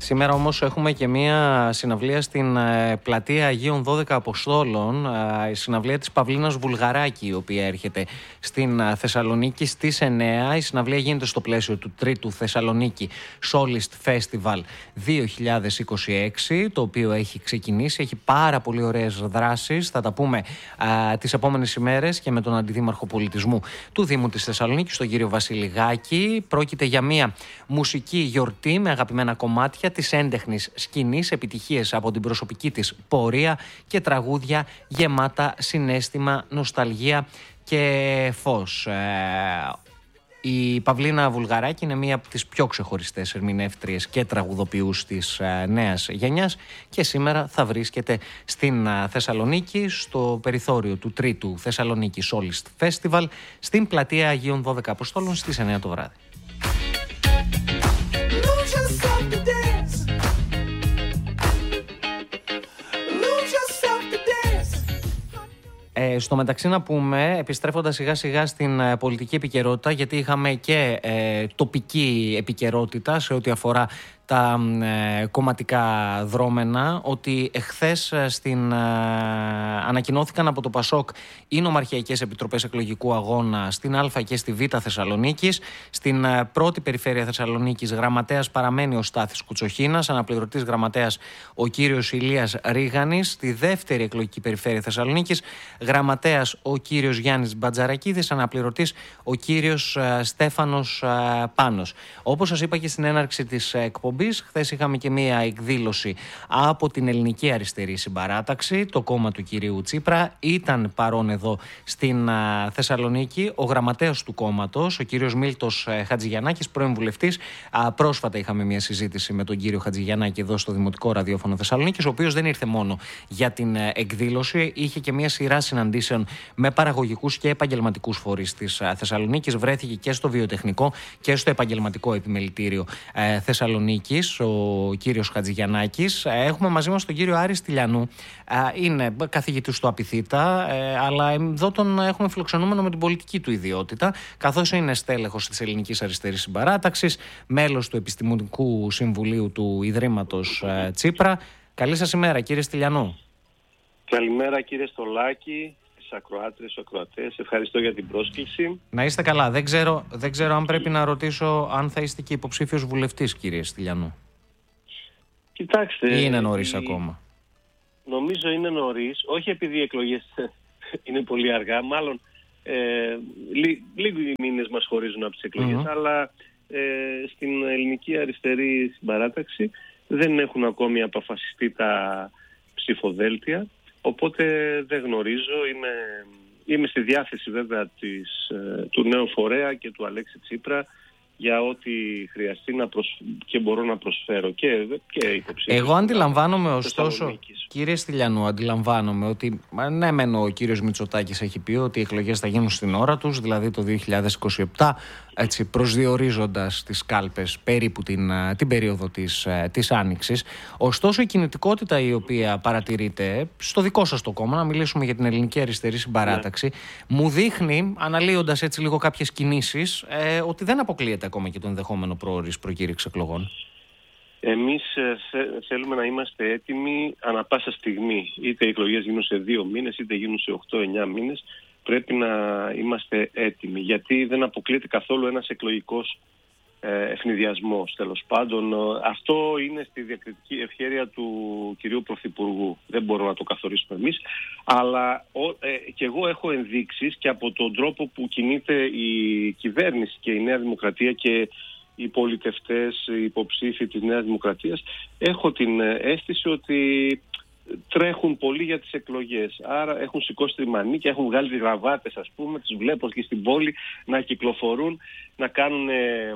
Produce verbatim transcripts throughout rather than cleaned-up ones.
Σήμερα όμως έχουμε και μία συναυλία στην ε, πλατεία Αγίων δώδεκα Αποστόλων, ε, η συναυλία της Παυλίνας Βουλγαράκη, η οποία έρχεται στην ε, Θεσσαλονίκη στις εννέα. Η συναυλία γίνεται στο πλαίσιο του τρίτου Θεσσαλονίκη Solist Festival δύο χιλιάδες είκοσι έξι, το οποίο έχει ξεκινήσει, έχει πάρα πολύ ωραίες δράσεις. Θα τα πούμε ε, τις επόμενες ημέρες και με τον Αντιδήμαρχο Πολιτισμού του Δήμου της Θεσσαλονίκης, τον κύριο Βασίλη Γάκη. Πρόκειται για μία μουσική γιορτή με αγαπημένα κομμάτια της έντεχνης σκηνής, επιτυχίες από την προσωπική της πορεία και τραγούδια γεμάτα συναίσθημα, νοσταλγία και φως. Η Παυλίνα Βουλγαράκη είναι μία από τις πιο ξεχωριστές ερμηνεύτριες και τραγουδοποιούς της νέας γενιάς και σήμερα θα βρίσκεται στην Θεσσαλονίκη, στο περιθώριο του τρίτου Θεσσαλονίκη Solist Festival, στην πλατεία Αγίων δώδεκα Αποστόλων στις εννέα το βράδυ. Ε, στο μεταξύ να πούμε, επιστρέφοντας σιγά σιγά στην ε, πολιτική επικαιρότητα, γιατί είχαμε και ε, τοπική επικαιρότητα σε ό,τι αφορά τα ε, κομματικά δρόμενα, ότι εχθές ε, στην, ε, ανακοινώθηκαν από το ΠΑΣΟΚ οι νομαρχιακές επιτροπές εκλογικού αγώνα στην Α και στη Β Θεσσαλονίκης. Στην ε, πρώτη περιφέρεια Θεσσαλονίκης γραμματέας παραμένει ο Στάθης Κουτσοχίνας, αναπληρωτής γραμματέας ο κύριος Ηλίας Ρίγανης. Στη δεύτερη εκλογική περιφέρεια Θεσσαλονίκης γραμματέας ο κύριος Γιάννης Μπατζαρακίδης, αναπληρωτής ο κύριος ε, Στέφανος ε, Πάνος. Όπως σας είπα και στην έναρξη της εκπομπής, χθες είχαμε και μία εκδήλωση από την Ελληνική Αριστερή Συμπαράταξη, το κόμμα του κυρίου Τσίπρα. Ήταν παρόν εδώ στην α, Θεσσαλονίκη ο γραμματέας του κόμματος, ο κύριος Μίλτος ε, Χατζηγιαννάκης, πρώην βουλευτής. Α, πρόσφατα είχαμε μία συζήτηση με τον κύριο Χατζηγιαννάκη εδώ στο Δημοτικό Ραδιόφωνο Θεσσαλονίκης, ο οποίος δεν ήρθε μόνο για την ε, εκδήλωση, είχε και μία σειρά συναντήσεων με παραγωγικούς και επαγγελματικούς φορείς της ε, Θεσσαλονίκης. Βρέθηκε και στο βιοτεχνικό και στο επαγγελματικό επιμελητήριο ε, Θεσσαλονίκη ο κύριος Χατζηγιαννάκης. Έχουμε μαζί μας τον κύριο Άρη Στυλιανού. Είναι καθηγητής του Απιθύτα, αλλά εδώ τον έχουμε φιλοξενούμενο με την πολιτική του ιδιότητα, καθώς είναι στέλεχος της Ελληνικής Αριστερής Συμπαράταξης, μέλος του Επιστημονικού Συμβουλίου του Ιδρύματος Τσίπρα. Καλή σας ημέρα, κύριε Στυλιανού. Καλημέρα, κύριε Στολάκη. Ακροάτρες, ακροατές. Ευχαριστώ για την πρόσκληση. Να είστε καλά. Δεν ξέρω, δεν ξέρω αν πρέπει να ρωτήσω αν θα είστε και υποψήφιος βουλευτής, κύριε Στυλιανού. Κοιτάξτε. Ή είναι νωρίς η... ακόμα? Νομίζω είναι νωρίς. Όχι επειδή οι εκλογές είναι πολύ αργά. Μάλλον ε, λί, λίγοι μήνες μας χωρίζουν από τις εκλογές. Mm-hmm. Αλλά ε, στην Ελληνική Αριστερή Συμπαράταξη δεν έχουν ακόμη αποφασιστεί τα ψηφοδέλτια. Οπότε δεν γνωρίζω, είμαι, είμαι στη διάθεση βέβαια της, του νέου φορέα και του Αλέξη Τσίπρα για ό,τι χρειαστεί να προσ... και μπορώ να προσφέρω και, και υποψήφιος. Εγώ αντιλαμβάνομαι ωστόσο, κύριε Στυλιανού, αντιλαμβάνομαι ότι ναι μεν ο κύριος Μητσοτάκης έχει πει ότι οι εκλογές θα γίνουν στην ώρα τους, δηλαδή το δύο χιλιάδες είκοσι επτά, έτσι, προσδιορίζοντας τις κάλπες περίπου την, την περίοδο της, της Άνοιξης. Ωστόσο η κινητικότητα η οποία παρατηρείται στο δικό σας το κόμμα, να μιλήσουμε για την Ελληνική Αριστερή Συμπαράταξη, ναι, μου δείχνει, αναλύοντας έτσι λίγο κάποιες κινήσεις, ε, ότι δεν αποκλείεται ακόμα και το ενδεχόμενο προώρης προκήρυξη εκλογών. Εμείς ε, θέλουμε να είμαστε έτοιμοι ανα πάσα στιγμή. Είτε οι εκλογές γίνουν σε δύο μήνες, είτε γίνουν σε οκτώ εννιά μήνες. Πρέπει να είμαστε έτοιμοι, γιατί δεν αποκλείεται καθόλου ένας εκλογικός ε, ευνηδιασμός, τέλος πάντων. Αυτό είναι στη διακριτική ευχέρεια του κυρίου Πρωθυπουργού. Δεν μπορούμε να το καθορίσουμε εμείς. Αλλά ο, ε, και εγώ έχω ενδείξεις και από τον τρόπο που κινείται η κυβέρνηση και η Νέα Δημοκρατία και οι πολιτευτές, οι υποψήφοι της Νέας Δημοκρατίας, έχω την αίσθηση ότι τρέχουν πολύ για τις εκλογές. Άρα έχουν σηκώσει τη μανίκια, έχουν βγάλει τις γραβάτες, ας πούμε, τις βλέπω και στην πόλη να κυκλοφορούν, να κάνουν ε, ε,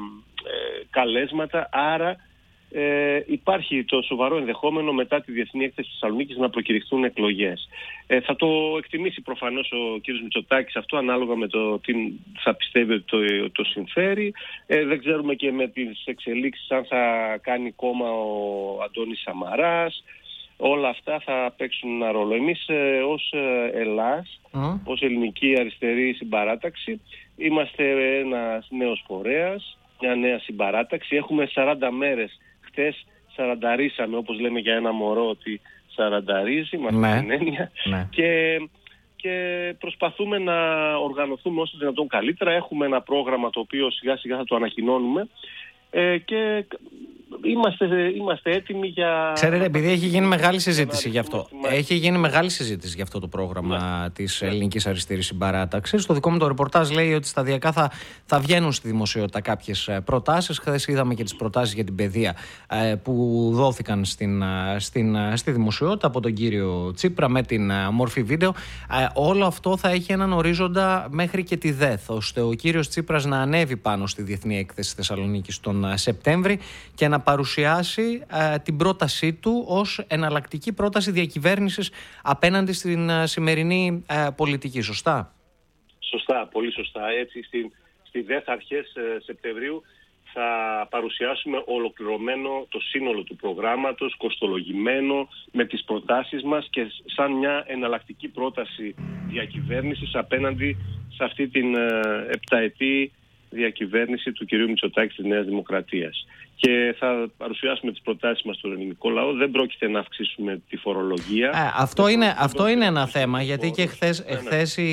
καλέσματα. Άρα ε, υπάρχει το σοβαρό ενδεχόμενο μετά τη Διεθνή Έκθεση της Θεσσαλονίκης να προκηρυχθούν εκλογές. Ε, θα το εκτιμήσει προφανώς ο κ. Μητσοτάκης αυτό, ανάλογα με το τι θα πιστεύει ότι το, το συμφέρει. Ε, δεν ξέρουμε και με τις εξελίξεις αν θα κάνει κόμμα ο Αντώνης Σαμαράς. Όλα αυτά θα παίξουν ένα ρόλο. Εμείς ε, ως ε, Ελλάς, mm. ως Ελληνική Αριστερή Συμπαράταξη, είμαστε ένας νέος φορέας, μια νέα συμπαράταξη. Έχουμε σαράντα μέρες, χτες σαρανταρίσαμε, όπως λέμε για ένα μωρό ότι σαρανταρίζει, με αυτή ναι. την έννοια, ναι. και, και προσπαθούμε να οργανωθούμε όσο δυνατόν καλύτερα. Έχουμε ένα πρόγραμμα το οποίο σιγά σιγά θα το ανακοινώνουμε ε, και είμαστε, είμαστε έτοιμοι για... Ξέρετε, επειδή έχει γίνει μεγάλη συζήτηση γι' αυτό. Έχει γίνει μεγάλη συζήτηση για αυτό το πρόγραμμα ναι. της ναι. Ελληνικής Αριστερής Συμπαράταξης. Το δικό μου το ρεπορτάζ λέει ότι σταδιακά θα, θα βγαίνουν στη δημοσιότητα κάποιες προτάσεις. Χθες είδαμε και τις προτάσεις για την παιδεία ε, που δόθηκαν στην, στην, στη δημοσιότητα από τον κύριο Τσίπρα με την μορφή βίντεο. Ε, όλο αυτό θα έχει έναν ορίζοντα μέχρι και τη ΔΕΘ, ώστε ο κύριος Τσίπρας να ανέβει πάνω στη Διεθνή Έκθεση Θεσσαλονίκης τον Σεπτέμβρη και να παρουσιάσει ε, την πρότασή του ως εναλλακτική πρόταση διακυβέρνησης απέναντι στην ε, σημερινή ε, πολιτική. Σωστά? Σωστά, πολύ σωστά. Έτσι, στη, στη ΔΕΘ αρχές ε, Σεπτεμβρίου θα παρουσιάσουμε ολοκληρωμένο το σύνολο του προγράμματος, κοστολογημένο, με τις προτάσεις μας και σαν μια εναλλακτική πρόταση διακυβέρνησης απέναντι σε αυτή την ε, επταετή διακυβέρνηση του κυρίου Μητσοτάκη της Νέας Δημοκρατίας. Και θα παρουσιάσουμε τις προτάσεις μας στον ελληνικό λαό. Δεν πρόκειται να αυξήσουμε τη φορολογία. Ε, αυτό είναι, αυτό είναι ένα θέμα, γιατί και χθες, ναι, ναι. χθες η,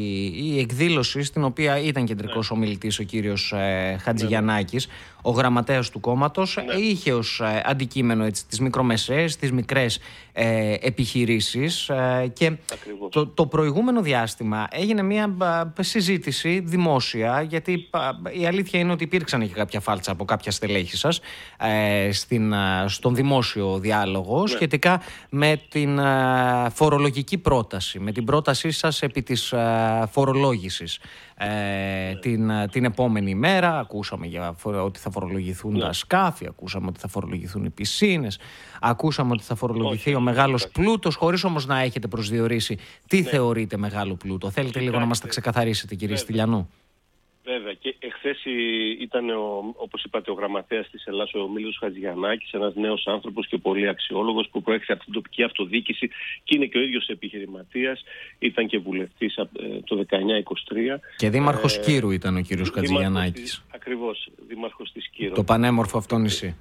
η εκδήλωση, στην οποία ήταν κεντρικός ναι. ομιλητής ο κύριος ε, Χατζηγιαννάκης, ναι. ο γραμματέας του κόμματος, ναι. είχε ως ε, αντικείμενο έτσι, τις μικρομεσαίες, τις μικρές ε, επιχειρήσεις ε, και το, το προηγούμενο διάστημα έγινε μια ε, συζήτηση δημόσια, γιατί ε, η αλήθεια είναι ότι υπήρξαν και κάποια φάλτσα από κάποια στελέχη σας ε, στην, στον δημόσιο διάλογο ναι. σχετικά με την ε, φορολογική πρόταση, με την πρότασή σας επί της ε, φορολόγησης. Ε, ναι. την, την επόμενη μέρα ακούσαμε για, ότι θα φορολογηθούν ναι. τα σκάφη, ακούσαμε ότι θα φορολογηθούν οι πισίνες, ακούσαμε ότι θα φορολογηθεί Όχι, ο μεγάλος όχι. πλούτος, χωρίς όμως να έχετε προσδιορίσει τι ναι. θεωρείτε μεγάλο πλούτο. Θέλετε Κοιτάξτε. λίγο να μας τα ξεκαθαρίσετε, κύριε ναι. Στυλιανού? Βέβαια, και εχθές ήταν, ο, όπως είπατε, ο γραμματέας της Ελλάδας, ο Μίλος Χατζηγιαννάκης, ένας νέος άνθρωπος και πολύ αξιόλογος που προέρχεται από την τοπική αυτοδιοίκηση και είναι και ο ίδιος επιχειρηματίας, ήταν και βουλευτής το δεκαεννιά είκοσι τρία. Και δήμαρχος ε, Κύρου ήταν ο κύριος Χατζηγιαννάκης. Ακριβώς, δήμαρχος της Κύρου. Το πανέμορφο αυτό νησί.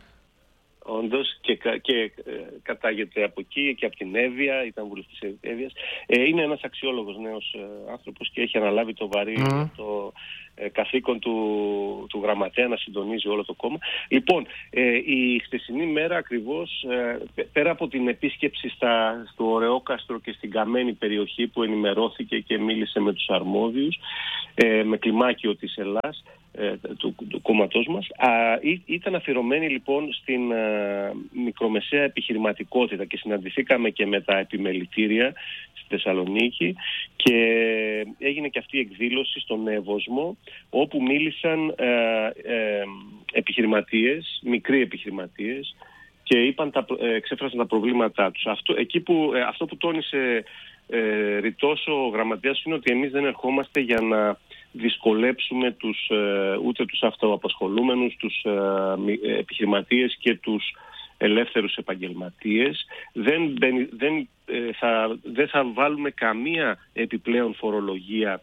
Όντως, και, και ε, κατάγεται από εκεί και από την Εύβοια, ήταν βουλευτής της Εύβοιας. Ε, είναι ένας αξιόλογος νέος ε, άνθρωπος και έχει αναλάβει το βαρύ mm. το ε, καθήκον του, του γραμματέα να συντονίζει όλο το κόμμα. Λοιπόν, ε, η χθεσινή μέρα ακριβώς, ε, πέρα από την επίσκεψη στα, στο Ωρεόκαστρο και στην Καμένη περιοχή που ενημερώθηκε και μίλησε με τους αρμόδιους, ε, με κλιμάκιο της Ελλάς, του, του κόμματός μας, α, ή, ήταν αφιερωμένη λοιπόν στην α, μικρομεσαία επιχειρηματικότητα και συναντηθήκαμε και με τα επιμελητήρια στη Θεσσαλονίκη και έγινε και αυτή η εκδήλωση στον Εύωσμο, όπου μίλησαν ε, ε, επιχειρηματίες, μικροί επιχειρηματίες, και είπαν τα, ε, εξέφρασαν τα προβλήματά τους. Αυτό, εκεί που, ε, αυτό που τόνισε ε, ρητός ο γραμματέας είναι ότι εμείς δεν ερχόμαστε για να δυσκολέψουμε τους, ούτε τους αυτοαπασχολούμενους, τους επιχειρηματίες και τους ελεύθερους επαγγελματίες. Δεν, δεν, θα, δεν θα βάλουμε καμία επιπλέον φορολογία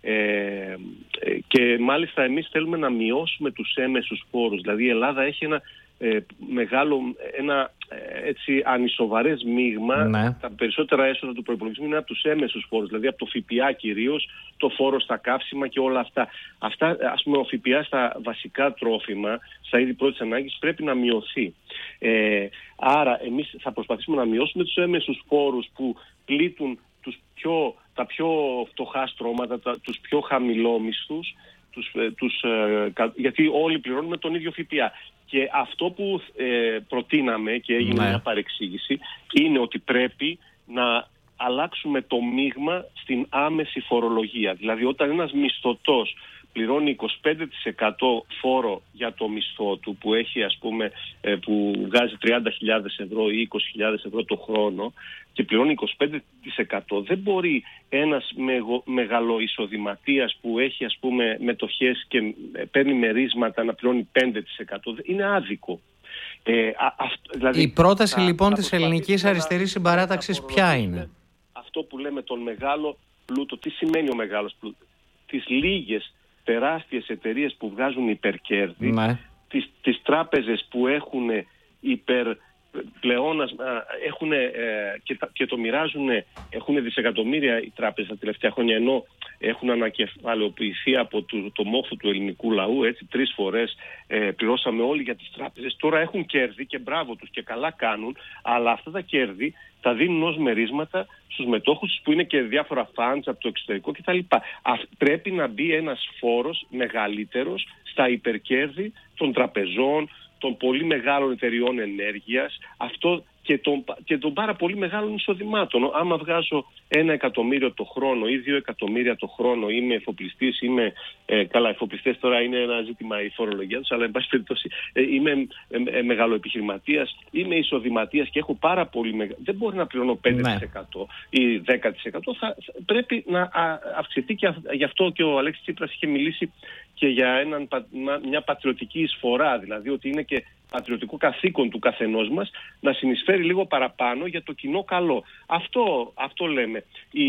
ε, και μάλιστα εμείς θέλουμε να μειώσουμε τους έμεσους φόρους. Δηλαδή η Ελλάδα έχει ένα ε, μεγάλο, ένα έτσι ανισοβαρές μείγμα. Ναι. Τα περισσότερα έσοδα του προϋπολογισμού είναι από τους έμεσους φόρους, δηλαδή από το ΦΠΑ κυρίως, το φόρο στα καύσιμα και όλα αυτά. Αυτά, ας πούμε, ο ΦΠΑ στα βασικά τρόφιμα, στα είδη πρώτης ανάγκης, πρέπει να μειωθεί. Ε, άρα εμείς θα προσπαθήσουμε να μειώσουμε τους έμεσους φόρους που πλήττουν τους πιο, τα πιο φτωχά στρώματα, τα, τους πιο χαμηλόμισθους, τους, τους, ε, γιατί όλοι πληρώνουμε τον ίδιο ΦΠΑ. Και αυτό που ε, προτείναμε και έγινε ναι. μια παρεξήγηση είναι ότι πρέπει να αλλάξουμε το μείγμα στην άμεση φορολογία. Δηλαδή όταν ένας μισθωτός πληρώνει είκοσι πέντε τοις εκατό φόρο για το μισθό του που έχει, ας πούμε, ε, που βγάζει τριάντα χιλιάδες ευρώ ή είκοσι χιλιάδες ευρώ το χρόνο και πληρώνει είκοσι πέντε τοις εκατό, δεν μπορεί ένας μεγο, μεγαλοεισοδηματίας που έχει, ας πούμε, μετοχές και παίρνει μερίσματα να πληρώνει πέντε τοις εκατό. Είναι άδικο. Ε, α, α, δηλαδή, η πρόταση θα, λοιπόν θα της Ελληνικής Αριστερής Συμπαράταξης ποια είναι? Αυτό που λέμε τον μεγάλο πλούτο. Τι σημαίνει ο μεγάλος πλούτος? Τις λίγες τεράστιες εταιρείες που βγάζουν υπερκέρδη, ναι. τις, τις τράπεζες που έχουν υπερ πλεόνασμα, έχουν, ε, και, και το μοιράζουν, έχουν δισεκατομμύρια οι τράπεζες τα τελευταία χρόνια, ενώ έχουν ανακεφαλαιοποιηθεί από το, το μόχθο του ελληνικού λαού, έτσι, τρεις φορές ε, πληρώσαμε όλοι για τις τράπεζες. Τώρα έχουν κέρδη και μπράβο τους και καλά κάνουν, αλλά αυτά τα κέρδη τα δίνουν ως μερίσματα στους μετόχους που είναι και διάφορα funds από το εξωτερικό κτλ. Πρέπει να μπει ένας φόρος μεγαλύτερος στα υπερκέρδη των τραπεζών, των πολύ μεγάλων εταιριών ενέργειας, αυτό και των, και των πάρα πολύ μεγάλων εισοδημάτων. Άμα βγάζω ένα εκατομμύριο το χρόνο ή δύο εκατομμύρια το χρόνο, είμαι εφοπλιστής, είμαι, ε, καλά, εφοπλιστές τώρα είναι ένα ζήτημα η φορολογία τους, αλλά εν πάση περιπτώσει ε, είμαι ε, ε, μεγαλοεπιχειρηματίας, είμαι εισοδηματίας και έχω πάρα πολύ μεγάλο, δεν μπορεί να πληρώνω πέντε τοις εκατό ναι. ή δέκα τοις εκατό, θα, πρέπει να αυξηθεί και γι' αυτό και ο Αλέξης Τσίπρας είχε μιλήσει και για έναν, μια πατριωτική εισφορά, δηλαδή ότι είναι και πατριωτικό καθήκον του καθενός μας να συνεισφέρει λίγο παραπάνω για το κοινό καλό. Αυτό, αυτό λέμε. Η,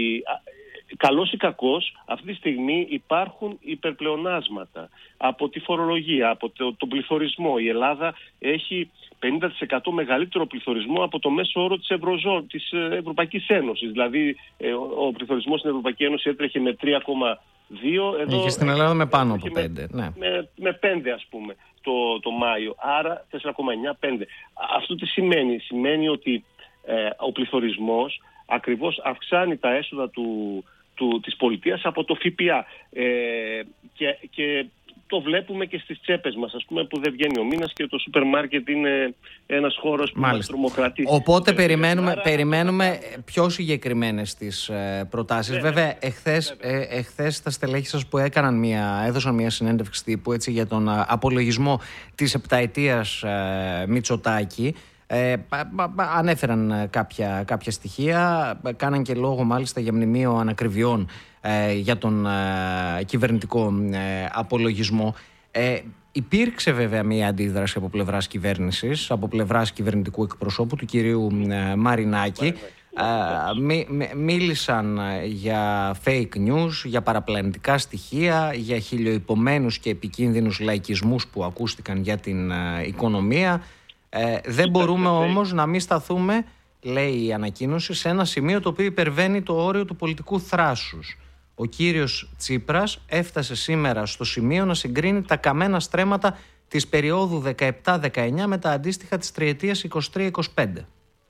καλός ή κακός, αυτή τη στιγμή υπάρχουν υπερπλεονάσματα από τη φορολογία, από το, τον πληθωρισμό. Η Ελλάδα έχει πενήντα τοις εκατό μεγαλύτερο πληθωρισμό από το μέσο όρο της, Ευρωζώ, της Ευρωπαϊκής Ένωσης. Δηλαδή ο πληθωρισμός στην Ευρωπαϊκή Ένωση έτρεχε με τρία κόμμα δύο. Εδώ είχε στην Ελλάδα με πάνω από πέντε. Με, ναι. με, με πέντε ας πούμε το, το Μάιο. Άρα τέσσερα κόμμα εννιά πέντε. Αυτό τι σημαίνει? Σημαίνει ότι ε, ο πληθωρισμός ακριβώς αυξάνει τα έσοδα του, του, της πολιτείας από το ΦΠΑ. Ε, και, και το βλέπουμε και στις τσέπες μας, ας πούμε, που δεν βγαίνει ο μήνας και το σούπερ μάρκετ είναι ένας χώρος που μας τρομοκρατεί. Οπότε περιμένουμε, Άρα... περιμένουμε πιο συγκεκριμένες τις ε, προτάσεις. Βέβαια, βέβαια, εχθές, βέβαια. Ε, εχθές τα στελέχη σας που έκαναν μια, έδωσαν μια συνέντευξη τύπου έτσι, για τον α, απολογισμό της επταετίας ε, Μητσοτάκη. Ε, ανέφεραν κάποια, κάποια στοιχεία, κάναν και λόγο μάλιστα για μνημείο ανακριβιών ε, για τον ε, κυβερνητικό ε, απολογισμό. Ε, υπήρξε βέβαια μια αντίδραση από πλευράς κυβέρνησης, από πλευράς κυβερνητικού εκπροσώπου του κυρίου ε, Μαρινάκη. Ε, μι, μι, μίλησαν για fake news, για παραπλανητικά στοιχεία, για χιλιοϊπωμένους και επικίνδυνους λαϊκισμούς που ακούστηκαν για την ε, οικονομία. Ε, δεν μπορούμε όμως να μην σταθούμε, λέει η ανακοίνωση, σε ένα σημείο το οποίο υπερβαίνει το όριο του πολιτικού θράσους. Ο κύριος Τσίπρας έφτασε σήμερα στο σημείο να συγκρίνει τα καμένα στρέμματα της περίοδου δεκαεπτά δεκαεννιά με τα αντίστοιχα της τριετίας είκοσι τρία είκοσι πέντε.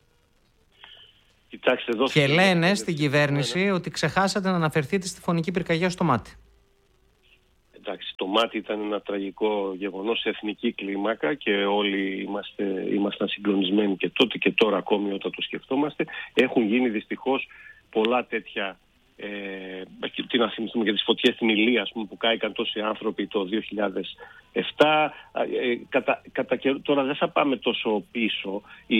Κοιτάξτε, εδώ και λένε στην κυβέρνηση ναι. ότι ξεχάσατε να αναφερθείτε στη φωνική πυρκαγιά στο μάτι. Εντάξει, το μάτι ήταν ένα τραγικό γεγονός σε εθνική κλίμακα και όλοι είμαστε, ήμασταν συγκλονισμένοι και τότε και τώρα ακόμη όταν το σκεφτόμαστε. Έχουν γίνει δυστυχώς πολλά τέτοια, ε, τι να θυμηθούμε για τις φωτιές στην Ηλία, ας πούμε, που κάηκαν τόσοι άνθρωποι το δύο χιλιάδες επτά. Ε, κατά, κατά και, τώρα δεν θα πάμε τόσο πίσω. Η,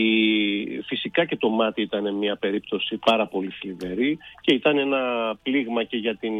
φυσικά και το μάτι ήταν μια περίπτωση πάρα πολύ θλιβερή και ήταν ένα πλήγμα και για, την,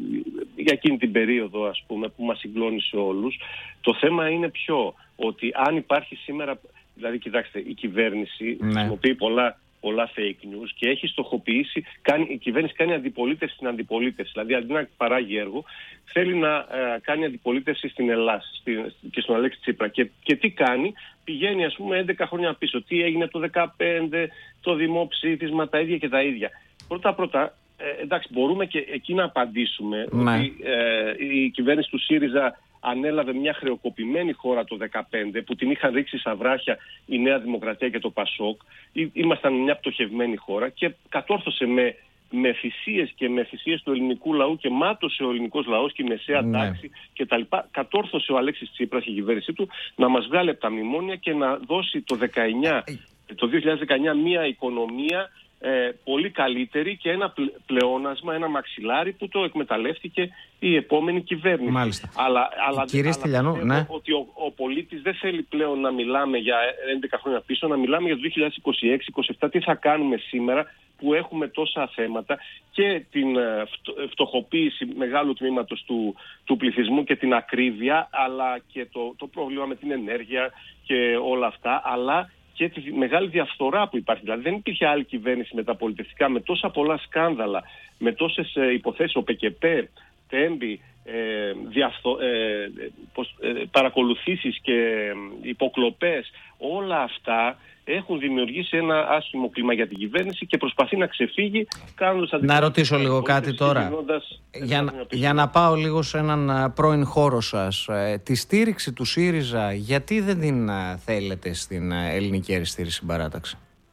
για εκείνη την περίοδο, ας πούμε, που μας συγκλώνησε όλους. Το θέμα είναι ποιο, ότι αν υπάρχει σήμερα, δηλαδή κοιτάξτε, η κυβέρνηση ναι. χρησιμοποιεί πολλά πολλά fake news και έχει στοχοποιήσει, κάνει, η κυβέρνηση κάνει αντιπολίτευση στην αντιπολίτευση. Δηλαδή αντί να παράγει έργο, θέλει να ε, κάνει αντιπολίτευση στην Ελλάδα στην, και στον Αλέξη Τσίπρα. Και, και τι κάνει? Πηγαίνει ας πούμε έντεκα χρόνια πίσω. Τι έγινε το δεκαπέντε, το δημοψήφισμα, τα ίδια και τα ίδια. Πρώτα-πρώτα, ε, εντάξει, μπορούμε και εκεί να απαντήσουμε ναι. ότι ε, η κυβέρνηση του ΣΥΡΙΖΑ ανέλαβε μια χρεοκοπημένη χώρα το δεκαπέντε που την είχαν ρίξει στα βράχια η Νέα Δημοκρατία και το Πασόκ. Ήμασταν μια πτωχευμένη χώρα και κατόρθωσε με, με θυσίες και με θυσίες του ελληνικού λαού και μάτωσε ο ελληνικός λαός και η μεσαία ναι. τάξη κτλ. Κατόρθωσε ο Αλέξης Τσίπρας και η κυβέρνησή του να μας βγάλει από τα μνημόνια και να δώσει το, δεκαεννιά, το δύο χιλιάδες δεκαεννιά μια οικονομία Ε, πολύ καλύτερη και ένα πλεόνασμα, ένα μαξιλάρι που το εκμεταλλεύτηκε η επόμενη κυβέρνηση. Μάλιστα. Αλλά, αλλά, Κύριε αλλά Στυλιανού, ναι. ότι ο, ο πολίτης δεν θέλει πλέον να μιλάμε για έντεκα χρόνια πίσω, να μιλάμε για το δύο χιλιάδες είκοσι έξι είκοσι επτά, τι θα κάνουμε σήμερα που έχουμε τόσα θέματα και την φτωχοποίηση μεγάλου τμήματος του, του πληθυσμού και την ακρίβεια, αλλά και το, το πρόβλημα με την ενέργεια και όλα αυτά, αλλά και τη μεγάλη διαφθορά που υπάρχει. Δηλαδή δεν υπήρχε άλλη κυβέρνηση μεταπολιτευτικά με τόσα πολλά σκάνδαλα, με τόσες ε, υποθέσεις, ο ΠΚΠ, Τέμπη, ε, διαφθο, ε, πως, ε, παρακολουθήσεις και υποκλοπές, όλα αυτά έχουν δημιουργήσει ένα άσχημο κλίμα για την κυβέρνηση και προσπαθεί να ξεφύγει κάνοντας... Να ρωτήσω λίγο κάτι τώρα, για, για να πάω λίγο σε έναν πρώην χώρο σας. Ε, τη στήριξη του ΣΥΡΙΖΑ, γιατί δεν την θέλετε στην ελληνική αριστερή συμπαράταξη?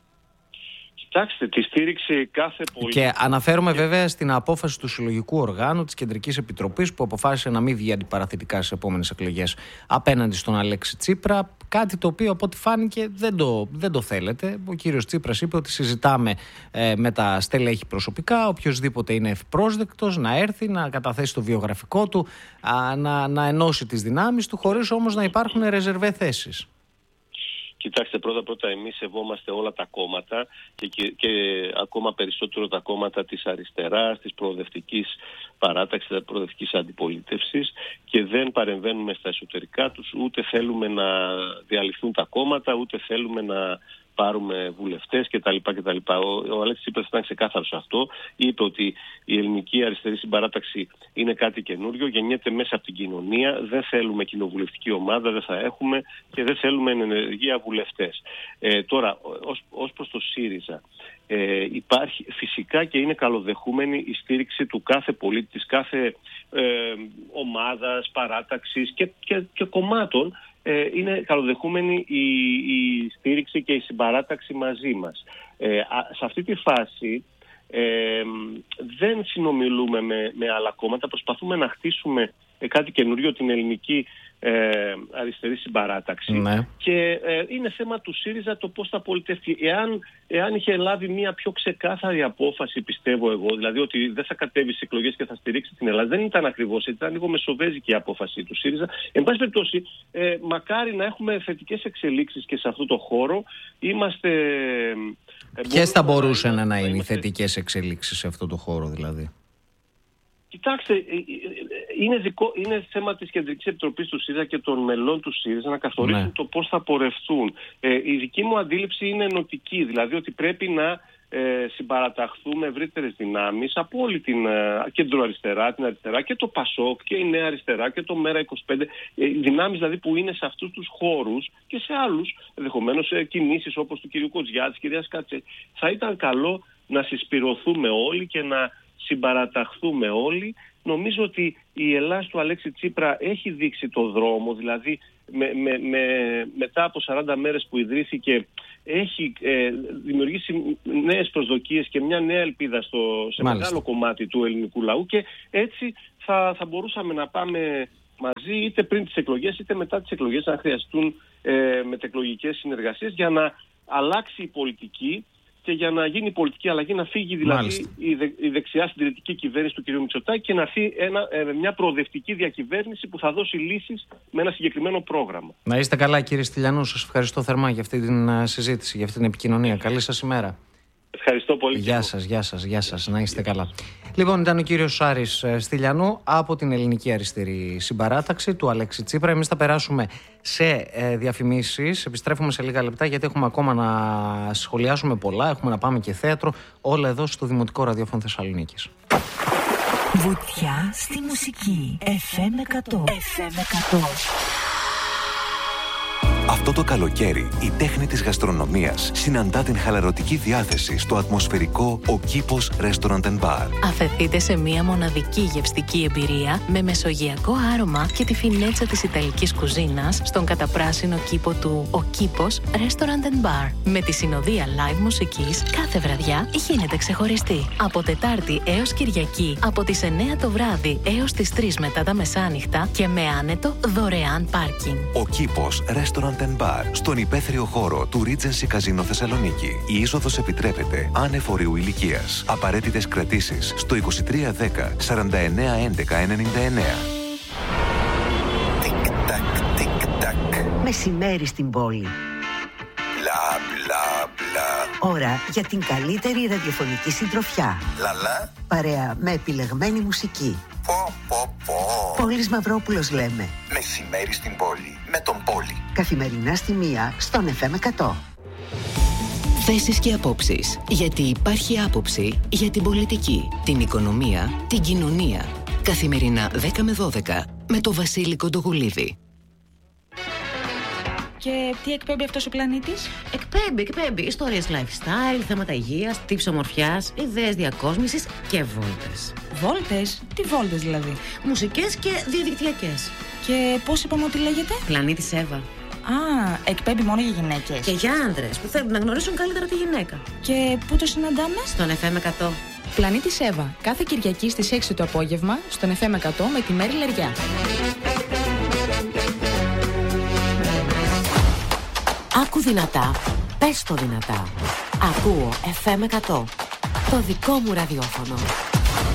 Κοιτάξτε, τη στήριξη κάθε πολίτη. Και αναφέρομαι βέβαια στην απόφαση του Συλλογικού Οργάνου της Κεντρικής Επιτροπής που αποφάσισε να μην βγει αντιπαραθετικά στις επόμενες εκλογές απέναντι στον Αλέξη Τσίπρα. Κάτι το οποίο από ό,τι φάνηκε δεν το, δεν το θέλετε. Ο κύριος Τσίπρας είπε ότι συζητάμε ε, με τα στελέχη προσωπικά. Οποιοσδήποτε είναι ευπρόσδεκτος να έρθει, να καταθέσει το βιογραφικό του, α, να, να ενώσει τις δυνάμεις του, χωρίς όμως να υπάρχουν ρεζερβέ θέσεις. Κοιτάξτε, πρώτα-πρώτα εμείς σεβόμαστε όλα τα κόμματα και, και, και ακόμα περισσότερο τα κόμματα της αριστεράς, της προοδευτικής παράταξης, της προοδευτικής αντιπολίτευσης, και δεν παρεμβαίνουμε στα εσωτερικά τους, ούτε θέλουμε να διαλυθούν τα κόμματα, ούτε θέλουμε να πάρουμε βουλευτές κτλ. κτλ. Ο, ο Αλέξης Τσίπρας ήταν ξεκάθαρος αυτό. Είπε ότι η ελληνική αριστερή συμπαράταξη είναι κάτι καινούριο, γεννιέται μέσα από την κοινωνία. Δεν θέλουμε κοινοβουλευτική ομάδα, δεν θα έχουμε, και δεν θέλουμε ενεργεία βουλευτές. Ε, τώρα, ως, ως προς το ΣΥΡΙΖΑ, ε, υπάρχει φυσικά και είναι καλοδεχούμενη η στήριξη του κάθε πολίτη, της κάθε ε, ομάδας, παράταξης και, και, και κομμάτων. Ε, είναι καλοδεχούμενη η, η στήριξη και η συμπαράταξη μαζί μας. Ε, α, σε αυτή τη φάση ε, δεν συνομιλούμε με, με άλλα κόμματα, προσπαθούμε να χτίσουμε ε, κάτι καινούριο, την ελληνική ε, αριστερή συμπαράταξη. Ναι. Και ε, είναι θέμα του ΣΥΡΙΖΑ το πώς θα πολιτευτεί. Εάν, εάν είχε λάβει μια πιο ξεκάθαρη απόφαση, πιστεύω εγώ, δηλαδή ότι δεν θα κατέβει στις εκλογές και θα στηρίξει την Ελλάδα, δεν ήταν ακριβώς, ήταν λίγο μεσοβέζικη η απόφαση του ΣΥΡΙΖΑ. Εν πάση περιπτώσει, ε, μακάρι να έχουμε θετικές εξελίξεις και σε αυτό το χώρο. Είμαστε... Ε, Ποιες θα μπορούσαν να, να είναι οι θετικές εξελίξεις σε αυτό το χώρο, δηλαδή? Κοιτάξτε, είναι, δικό, είναι θέμα της Κεντρικής Επιτροπής του ΣΥΡΙΖΑ και των μελών του ΣΥΡΙΖΑ να καθορίσουν ναι. το πώς θα πορευτούν. Ε, η δική μου αντίληψη είναι ενωτική, δηλαδή ότι πρέπει να ε, συμπαραταχθούμε ευρύτερες δυνάμεις από όλη την ε, κεντροαριστερά, την αριστερά και το ΠΑΣΟΚ και η Νέα Αριστερά και το ΜΕΡΑ είκοσι πέντε, ε, δυνάμεις δηλαδή που είναι σε αυτούς τους χώρους και σε άλλους, ενδεχομένως ε, κινήσεις όπως του κ. Κοτζιά, της κυρίας Κάτσε. Θα ήταν καλό να συσπηρωθούμε όλοι και να συμπαραταχθούμε όλοι. Νομίζω ότι η Ελλάδα του Αλέξη Τσίπρα έχει δείξει το δρόμο, δηλαδή με, με, με, μετά από σαράντα μέρες που ιδρύθηκε έχει ε, δημιουργήσει νέες προσδοκίες και μια νέα ελπίδα στο, σε Μάλιστα. μεγάλο κομμάτι του ελληνικού λαού, και έτσι θα, θα μπορούσαμε να πάμε μαζί είτε πριν τις εκλογές είτε μετά τις εκλογές, αν χρειαστούν ε, μετεκλογικές συνεργασίες, για να αλλάξει η πολιτική και για να γίνει πολιτική αλλαγή, να φύγει δηλαδή η, δε, η δεξιά συντηρητική κυβέρνηση του κ. Μητσοτάκη και να έρθει ένα, ε, μια προοδευτική διακυβέρνηση που θα δώσει λύσεις με ένα συγκεκριμένο πρόγραμμα. Να είστε καλά, κύριε Στυλιανού. Σας ευχαριστώ θερμά για αυτή την uh, συζήτηση, για αυτή την επικοινωνία. Καλή σας ημέρα. Ευχαριστώ πολύ. Γεια σας, γεια σας, γεια σας. Να είστε καλά. Λοιπόν, ήταν ο κύριος Άρης Στυλιανού από την Ελληνική Αριστερή Συμπαράταξη του Αλέξη Τσίπρα. Εμείς θα περάσουμε σε ε, διαφημίσεις. Επιστρέφουμε σε λίγα λεπτά, γιατί έχουμε ακόμα να σχολιάσουμε πολλά. Έχουμε να πάμε και θέατρο. Όλα εδώ στο Δημοτικό Ραδιόφωνο Θεσσαλονίκης. Βουτιά στη μουσική. εφ εμ εκατό. εφ εμ εκατό. Αυτό το καλοκαίρι, η τέχνη της γαστρονομίας συναντά την χαλαρωτική διάθεση στο ατμοσφαιρικό Ο Κήπος Restaurant and Bar. Αφεθείτε σε μια μοναδική γευστική εμπειρία με μεσογειακό άρωμα και τη φινέτσα της ιταλικής κουζίνας στον καταπράσινο κήπο του Ο Κήπος Restaurant and Bar. Με τη συνοδεία live μουσικής, κάθε βραδιά γίνεται ξεχωριστή. Από Τετάρτη έως Κυριακή, από τις εννιά το βράδυ έως τις τρεις μετά τα μεσάνυχτα και με άνετο δωρεάν πάρκινγκ. Ο Κήπος Restaurant and Bar, στον υπαίθριο χώρο του Regency Casino Θεσσαλονίκη. Η είσοδος επιτρέπεται άνευ ορίου ηλικίας. Απαραίτητες κρατήσεις στο είκοσι τρία δέκα σαράντα εννέα έντεκα ενενήντα εννέα. Τικ-τακ, τικ-τακ. Μεσημέρι στην πόλη. Μπλα, μπλα, μπλα. Ώρα για την καλύτερη ραδιοφωνική συντροφιά. Λαλά. Παρέα με επιλεγμένη μουσική. Πω, πω, πω. Πόλης Μαυρόπουλος λέμε. Μεσημέρι στην πόλη. Με τον Πόλη. Καθημερινά στη μία στον εφ εμ εκατό. Θέσεις και απόψεις. Γιατί υπάρχει άποψη για την πολιτική, την οικονομία, την κοινωνία, Καθημερινά δέκα με δώδεκα με το Βασίλη Κοντογουλίδη. Και τι εκπέμπει αυτός ο πλανήτης? Εκπέμπει, εκπέμπει ιστορίες lifestyle, θέματα υγείας, tips ομορφιάς, ιδέες διακόσμησης και βόλτες. Βόλτες? Τι βόλτες δηλαδή? Μουσικές και διαδικτυακές. Και πώς είπαμε ότι λέγεται? Πλανήτης Εύα. Α, εκπέμπει μόνο για γυναίκες? Και για άντρες που θέλουν να γνωρίσουν καλύτερα τη γυναίκα. Και πού το συναντάμε? Στον εφ εμ εκατό. Πλανήτης Εύα, κάθε Κυριακή στις έξι το απόγευμα, στον εφ εμ εκατό με τη Μέρη Λεριά. Άκου δυνατά, πες το δυνατά. Ακούω εφ εμ εκατό, το δικό μου ραδιόφωνο.